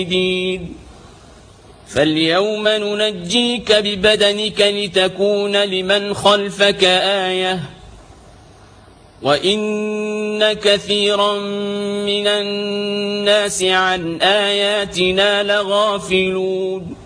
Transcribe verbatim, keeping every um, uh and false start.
فاليوم ننجيك ببدنك لتكون لمن خلفك آية وإن كثيرا من الناس عن آياتنا لغافلون